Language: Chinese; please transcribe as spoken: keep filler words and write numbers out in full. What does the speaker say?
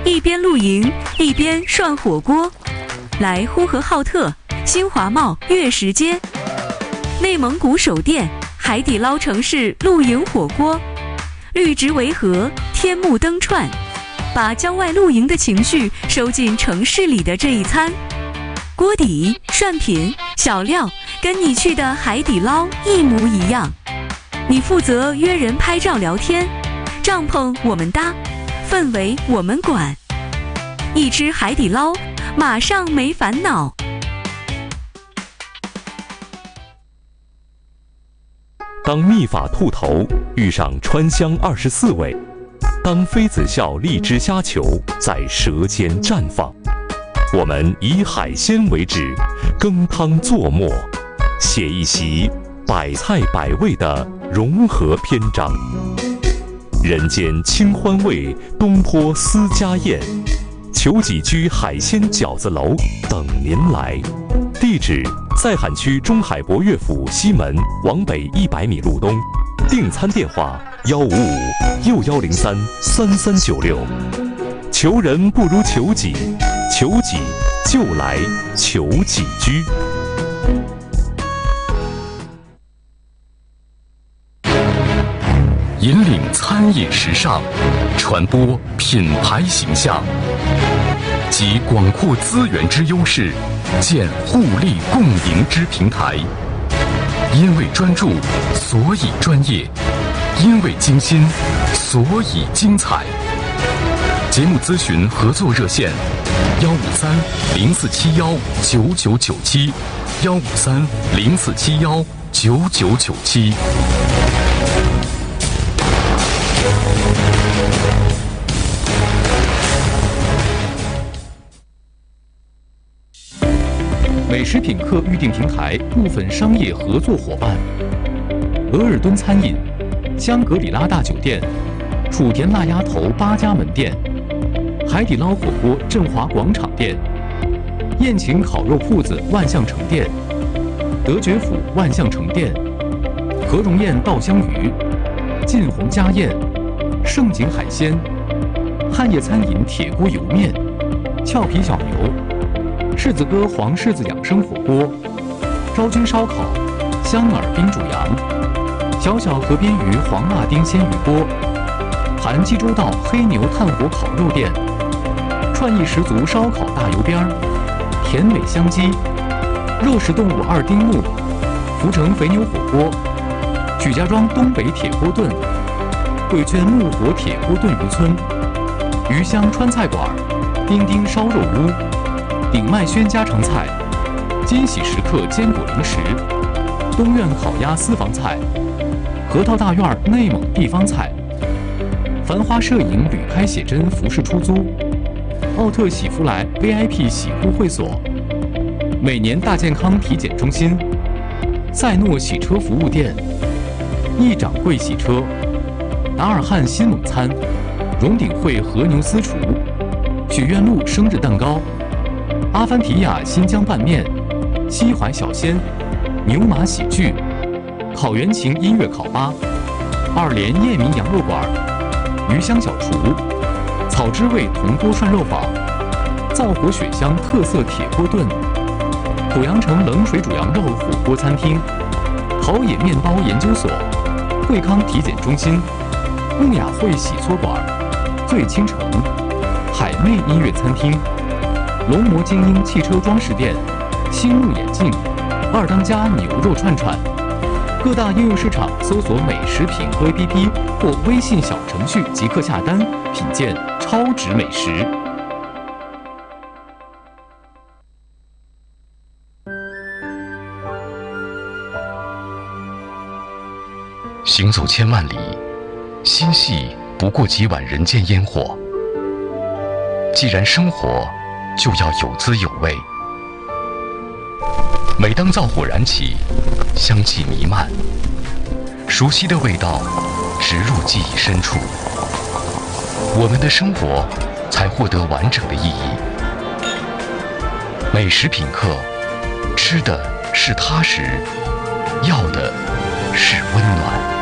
一边露营一边涮火锅。来呼和浩特、新华贸月食街、内蒙古首店、海底捞城市露营火锅，绿植围河，天幕灯串，把郊外露营的情绪收进城市里的这一餐。锅底、涮品、小料跟你去的海底捞一模一样。你负责约人拍照聊天，帐篷我们搭，氛围我们管。一吃海底捞，马上没烦恼。 当密法兔头遇上川香二十四味，当妃子笑荔枝虾球在舌尖绽放，我们以海鲜为旨，羹汤作末，写一席百菜百味的融合篇章。人间清欢味，东坡私家宴，求己居海鲜饺子楼等您来。地址：在海区中海博乐府西门往北一百米路东。订餐电话：幺五五六幺零三三三九六。求人不如求己，求己就来求己居。 引领餐饮时尚，传播品牌形象，集广阔资源之优势，建互利共赢之平台。因为专注，所以专业；因为精心，所以精彩。节目咨询合作热线：幺五三零四七幺九九九七，幺五三零四七幺九九九七。 美食品客预订平台部分商业合作伙伴：额尔敦餐饮、香格里拉大酒店、楚田辣鸭头八家门店、海底捞火锅振华广场店、宴请烤肉铺子万象城店、德觉府万象城店、和荣宴稻香鱼、晋宏家宴、盛景海鲜、汉业餐饮铁锅油面、俏皮小牛、柿子哥黄柿子养生火锅、昭君烧烤、香饵冰煮羊、小小河边鱼黄辣丁鲜鱼锅、韩济州道黑牛炭火烤肉店、创意十足烧烤大油边儿、甜美香鸡、肉食动物二丁目、福成肥牛火锅、许家庄东北铁锅炖、贵圈木火铁锅炖渔村、鱼香川菜馆、丁丁烧肉屋、鼎麦轩家常菜、金喜时刻坚果零食、东苑烤鸭私房菜、核桃大院内蒙地方菜、繁花摄影旅拍写真服饰出租、奥特喜福来 V I P 洗护会所、每年大健康体检中心、赛诺洗车服务店、一掌柜洗车、达尔汉新蒙餐、荣鼎汇和牛私厨、许愿路生日蛋糕、阿凡提亚新疆拌面、西淮小鲜、牛马喜剧、烤原情音乐烤吧、二连叶明羊肉馆、鱼香小厨、草之味铜锅涮肉坊、灶火雪香特色铁锅炖、濮阳城冷水煮羊肉火锅餐厅、陶冶面包研究所、惠康体检中心、梦雅汇洗搓馆、醉倾城、海媚音乐餐厅、龙魔精英汽车装饰店、星目眼镜、二当家牛肉串串。各大应用市场搜索美食品客 A P P 或微信小程序即可下单，品鉴超值美食。 行走千万里，心系不过几碗人间烟火。既然生活，就要有滋有味。每当灶火燃起，香气弥漫，熟悉的味道植入记忆深处，我们的生活才获得完整的意义。美食品客，吃的是踏实，要的是温暖。